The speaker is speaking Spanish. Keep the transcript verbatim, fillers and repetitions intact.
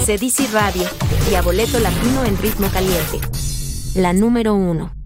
Cedici Radio, Diaboleto Latino en ritmo caliente. La número uno.